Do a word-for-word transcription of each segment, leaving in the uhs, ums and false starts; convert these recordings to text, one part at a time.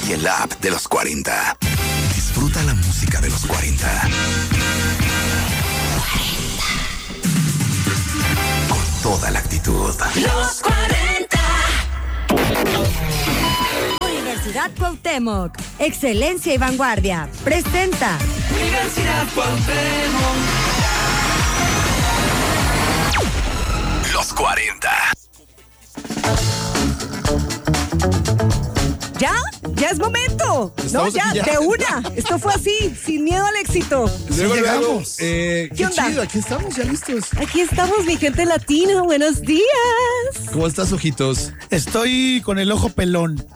y el app de los cuarenta. Disfruta la música de los cuarenta. Con toda la actitud. Los cuarenta. Universidad Cuauhtémoc, excelencia y vanguardia, presenta Universidad Cuauhtémoc. Los cuarenta. ¿Ya? ¿Ya es momento? No, ya, ya, de una. Esto fue así, sin miedo al éxito. Luego, luego, llegamos. eh, ¿Qué qué onda? chido, aquí estamos ya listos. Aquí estamos, mi gente latina. Buenos días. ¿Cómo estás, ojitos? Estoy con el ojo pelón.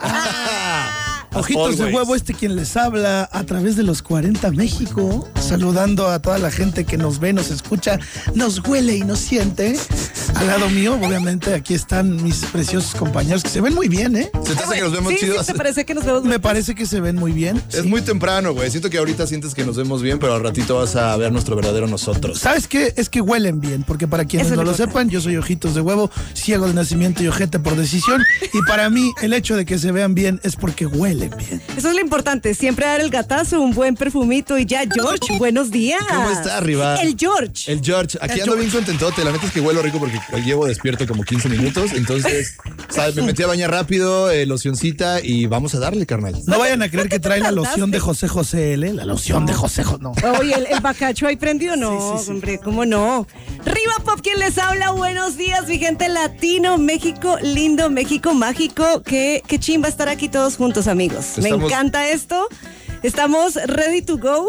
Ojitos de Always. huevo, este quien les habla a través de los cuarenta México, saludando a toda la gente que nos ve, nos escucha, nos huele y nos siente. Al lado mío, obviamente, aquí están mis preciosos compañeros que se ven muy bien, ¿eh? ¿Se te hace que nos vemos Sí, sí, chidos? ¿te parece que nos vemos? Me parece que se ven muy bien. Es muy temprano, güey. Siento que ahorita sientes que nos vemos bien, pero al ratito vas a ver nuestro verdadero nosotros. ¿Sabes qué? Es que huelen bien, porque para quienes Eso es no lo lo importante. sepan, yo soy ojitos de huevo, ciego de nacimiento y ojete por decisión. Y para mí, el hecho de que se vean bien es porque huelen bien. Eso es lo importante, siempre dar el gatazo, un buen perfumito y ya. George, buenos días. ¿Cómo está, arriba? El George. El George, aquí El ando George. bien contentote. La neta es que huelo rico porque llevo despierto como quince minutos. Entonces, ¿sabes? Me metí a bañar rápido, eh, locioncita y vamos a darle, carnal. No vayan a creer ¿Por qué que te trae la tardaste? loción de José José L, la loción de José José, no. Oye, el, el bacacho ahí prendido, no, Sí, sí, sí. hombre, ¿cómo no? Riva Pop, quien les habla, buenos días, mi gente latino, México lindo, México mágico, qué, qué chimba estar aquí todos juntos, amigos. Me Estamos- encanta esto, estamos ready to go.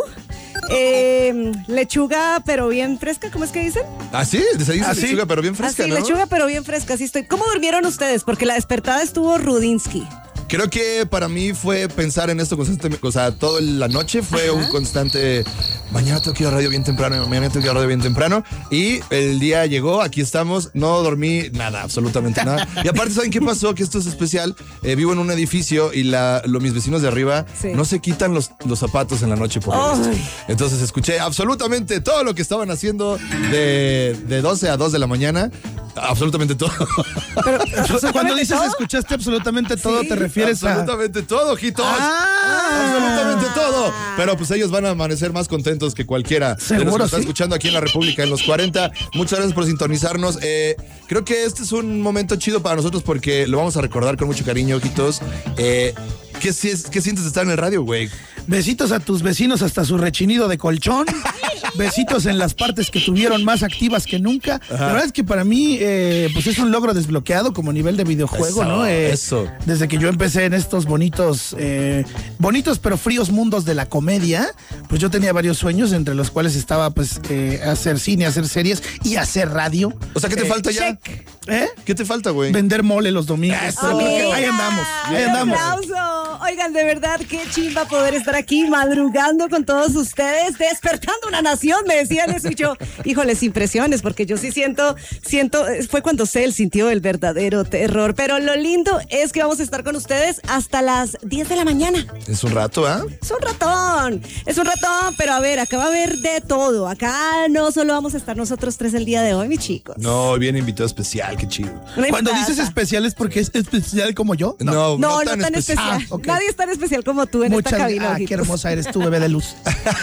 Eh, lechuga, pero bien fresca, ¿cómo es que dicen? ¿Ah, sí? Desayuno ¿Ah, de sí? lechuga, pero bien fresca, Así, ¿no? lechuga, pero bien fresca, así estoy. ¿Cómo durmieron ustedes? Porque la despertada estuvo Rudinsky. Creo que para mí fue pensar en esto constantemente, o sea, toda la noche fue Ajá. un constante, mañana tengo que ir a radio bien temprano, mañana tengo que ir a radio bien temprano, y el día llegó, aquí estamos, no dormí nada, absolutamente nada. Y aparte, ¿saben qué pasó? Que esto es especial, eh, vivo en un edificio y la, lo, mis vecinos de arriba Sí. no se quitan los, los zapatos en la noche por lo visto. Ay. Entonces escuché absolutamente todo lo que estaban haciendo de, de doce a dos de la mañana, absolutamente todo. Pero, Cuando dices todo, escuchaste absolutamente todo, Sí. te refieres a... Absolutamente todo, ojitos. Ah. Absolutamente todo. Pero pues ellos van a amanecer más contentos que cualquiera de los que Seguro, nos está sí. escuchando aquí en la República en los cuarenta. Muchas gracias por sintonizarnos. Eh, creo que este es un momento chido para nosotros porque lo vamos a recordar con mucho cariño, ojitos. Eh, ¿qué, si- ¿Qué sientes de estar en el radio, güey? Besitos a tus vecinos hasta su rechinido de colchón. Besitos en las partes que tuvieron más activas que nunca. La verdad es que para mí, eh, pues es un logro desbloqueado como nivel de videojuego, Eso, ¿no? Eh, eso. Desde que yo empecé en estos bonitos, eh, bonitos pero fríos mundos de la comedia, pues yo tenía varios sueños, entre los cuales estaba, pues, eh, hacer cine, hacer series y hacer radio. O sea, ¿qué te Eh, falta ya? check. ¿Eh? ¿Qué te falta, güey? Vender mole los domingos. Pero porque ahí andamos, ahí Un andamos. aplauso. Oigan, de verdad, qué chimba poder estar aquí madrugando con todos ustedes, despertando una nación, me decían eso y yo, híjoles, impresiones, porque yo sí siento, siento, fue cuando Cel sintió el verdadero terror, pero lo lindo es que vamos a estar con ustedes hasta las diez de la mañana. Es un rato, ¿ah? Es un ratón, es un ratón, pero a ver, acá va a haber de todo. Acá no solo vamos a estar nosotros tres el día de hoy, mis chicos. No, viene invitado especial, qué chido. No Cuando importa. dices especial es porque es especial como yo. No, No, no tan, especial. Ah, ok. Nadie es tan especial como tú en Muchas esta cabina. ah, qué ojitos. hermosa eres tú, bebé de luz.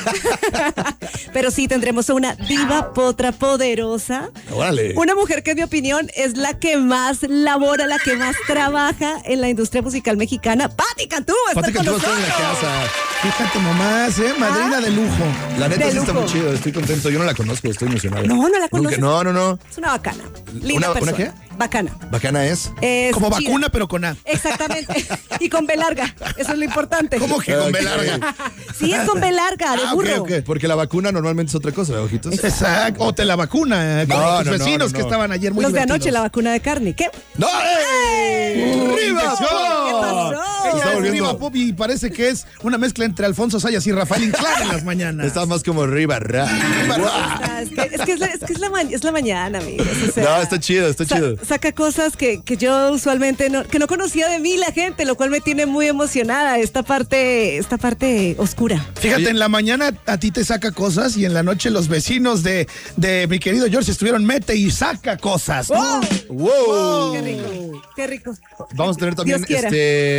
Pero sí, tendremos a una diva potra poderosa. Órale. Una mujer que, en mi opinión, es la que más labora, la que más trabaja en la industria musical mexicana. Pati Cantú, va a Pati estar con Cantú está en la nosotros. casa. Fíjate nomás, ¿eh? Madrina de lujo. La neta De sí está lujo. muy chido, estoy contento. Yo no la conozco, estoy emocionado. No, no la Nunca- conoces. No, no, no. Es una bacana. Linda ¿Una- una persona. qué? Bacana. Bacana es. Es Como chida. vacuna, pero con A. Exactamente. Y con B larga. Eso es lo importante. ¿Cómo que con B larga? Sí, es con B larga, de Ah, ok, burro. ok. Porque la vacuna normalmente es otra cosa, ¿verdad, ojitos? Exacto. O te la vacuna, eh, como No, tus no, no, vecinos no, que no. estaban ayer muy Los de divertidos. anoche, la vacuna de carne. ¿Qué? ¡No! ¡Ey! ¡Arriba! inyección! ¿Qué pasó? Se Ella está es volviendo- Diva Pop y parece que es una mezcla entre Alfonso Sayas y Rafael Inclán en las mañanas. Está más como arriba, ra. Ah, Es que, es, que es, la, es, que es, la, ma- es la mañana, amigos. O sea, No, está chido, está sa- chido. Saca cosas que, que yo usualmente no, que no conocía de mí la gente, lo cual me tiene muy emocionada. Esta parte, esta parte oscura. Fíjate, Oye. en la mañana a ti te saca cosas y en la noche los vecinos de, de mi querido George estuvieron mete y saca cosas. ¿no? ¡Oh! ¡Wow! ¡Qué rico! ¡Qué rico! Vamos a tener también Dios quiera. este.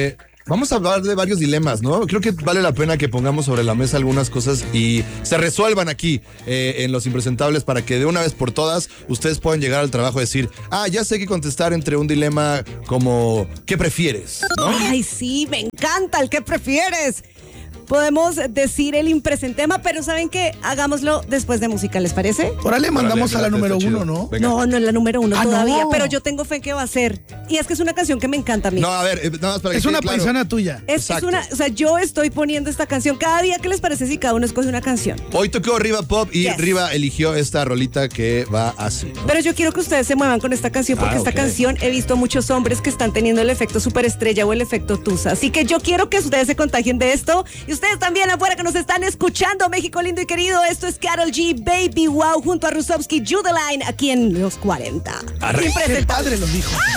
Vamos a hablar de varios dilemas, ¿no? Creo que vale la pena que pongamos sobre la mesa algunas cosas y se resuelvan aquí eh, en Los Impresentables para que de una vez por todas ustedes puedan llegar al trabajo y decir, ah, ya sé que contestar entre un dilema como, ¿qué prefieres? ¿No? Ay, sí, me encanta el que prefieres. Podemos decir el impresentema, pero ¿saben qué? Hagámoslo después de música, ¿les parece? Órale, mandamos Órale, a la número está uno, chido. ¿no? Venga. No, no es la número uno Ah, todavía, no. pero yo tengo fe en que va a ser. Y es que es una canción que me encanta a mí. No, a ver, eh, nada más para que Es quede una claro. paisana tuya. Es, es Exacto. una, o sea, yo estoy poniendo esta canción cada día. ¿Qué les parece si cada uno escoge una canción? Hoy tocó Riva Pop y Yes. Riva eligió esta rolita que va así, ¿no? Pero yo quiero que ustedes se muevan con esta canción porque Ah, esta ok. canción he visto muchos hombres que están teniendo el efecto superestrella o el efecto Tusa. Así que yo quiero que ustedes se contagien de esto y ustedes también afuera que nos están escuchando, México lindo y querido. Esto es Karol G, Baby Wow, junto a Rusovsky, Judeline, aquí en Los cuarenta. Arre. Qué Impresentable. padre lo dijo.